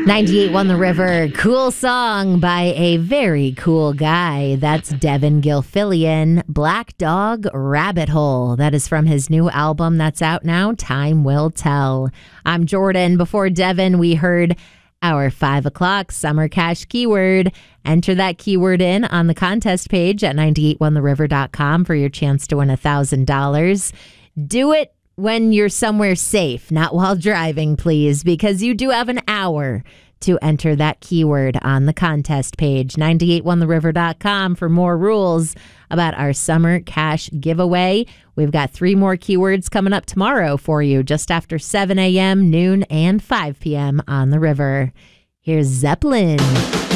98.1 The River, cool song by a very cool guy. That's Devin Gilfillian, Black Dog Rabbit Hole. That is from his new album that's out now, Time Will Tell. I'm Jordan. Before Devin, we heard our 5 o'clock Summer Cash keyword. Enter that keyword in on the contest page at 981theriver.com for your chance to win $1,000. Do it when you're somewhere safe, not while driving, please, because you do have an hour to enter that keyword on the contest page, 981theriver.com, for more rules about our summer cash giveaway. We've got 3 more keywords coming up tomorrow for you, just after 7 a.m., noon, and 5 p.m. on the river. Here's Zeppelin.